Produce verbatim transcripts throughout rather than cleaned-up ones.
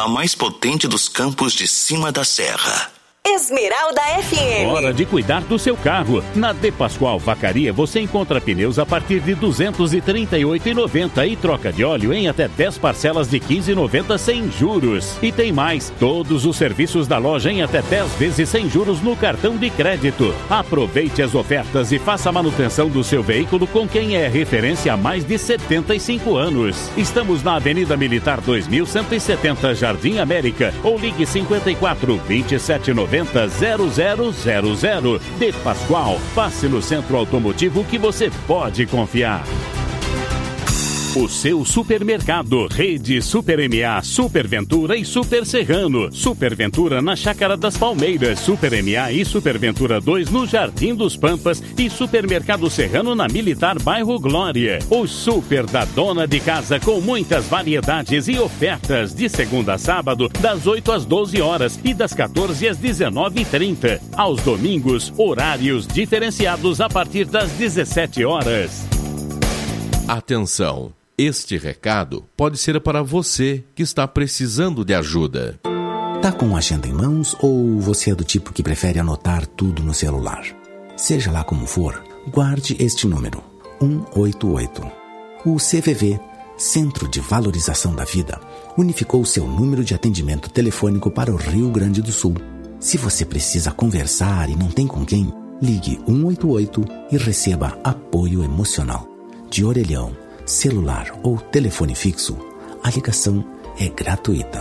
a mais potente dos campos de cima da serra. Esmeralda F M. Hora de cuidar do seu carro. Na De Pascoal Vacaria você encontra pneus a partir de duzentos e trinta e oito reais e noventa centavos e troca de óleo em até dez parcelas de quinze reais e noventa centavos sem juros. E tem mais, todos os serviços da loja em até dez vezes sem juros no cartão de crédito. Aproveite as ofertas e faça a manutenção do seu veículo com quem é referência há mais de setenta e cinco anos. Estamos na Avenida Militar dois mil cento e setenta, Jardim América, ou ligue cinquenta e quatro, vinte e sete, noventa, zero zero zero zero. De Pascoal, passe no centro automotivo que você pode confiar. O seu supermercado, Rede Super M A, Super Ventura e Super Serrano. Super Ventura na Chácara das Palmeiras, Super M A e Super Ventura dois no Jardim dos Pampas e Supermercado Serrano na Militar Bairro Glória. O Super da Dona de Casa com muitas variedades e ofertas de segunda a sábado das oito às doze horas e das quatorze às dezenove e trinta. Aos domingos, horários diferenciados a partir das dezessete horas. Atenção! Este recado pode ser para você que está precisando de ajuda. Tá com a agenda em mãos ou você é do tipo que prefere anotar tudo no celular? Seja lá como for, guarde este número, um oito oito. O C V V, Centro de Valorização da Vida, unificou seu número de atendimento telefônico para o Rio Grande do Sul. Se você precisa conversar e não tem com quem, ligue um oito oito e receba apoio emocional. De orelhão, celular ou telefone fixo, a ligação é gratuita.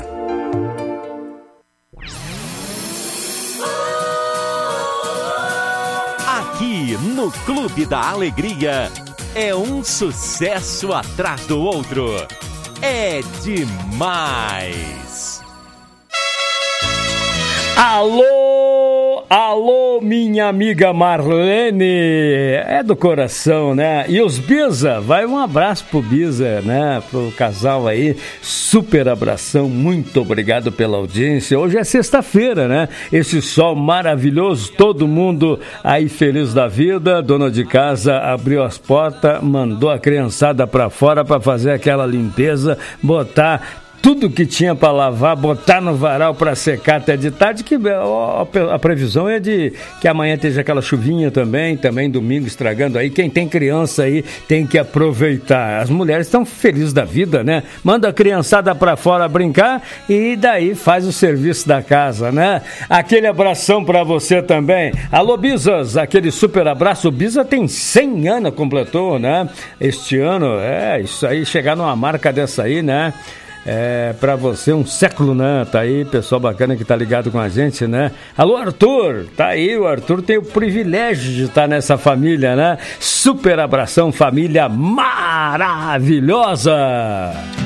Aqui no Clube da Alegria é um sucesso atrás do outro. É demais! Alô, alô, minha amiga Marlene, é do coração, né? E os Biza, vai um abraço pro Biza, né? Pro casal aí, super abração, muito obrigado pela audiência. Hoje é sexta-feira, né? Esse sol maravilhoso, todo mundo aí feliz da vida. Dona de casa abriu as portas, mandou a criançada pra fora pra fazer aquela limpeza, botar tudo que tinha para lavar, botar no varal para secar até de tarde, que a previsão é de que amanhã esteja aquela chuvinha também, também domingo estragando aí. Quem tem criança aí tem que aproveitar. As mulheres estão felizes da vida, né? Manda a criançada para fora brincar e daí faz o serviço da casa, né? Aquele abração para você também. Alô, Bizas, aquele super abraço. O Biza tem cem anos, completou, né? Este ano, é, isso aí, chegar numa marca dessa aí, né? É, pra você, um século, né? Tá aí, pessoal bacana que tá ligado com a gente, né? Alô, Arthur! Tá aí, o Arthur tem o privilégio de estar nessa família, né? Super abração, família maravilhosa!